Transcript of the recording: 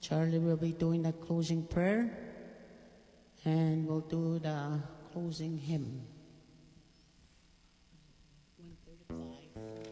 Charlie will be doing the closing prayer, and we'll do the closing hymn. 135.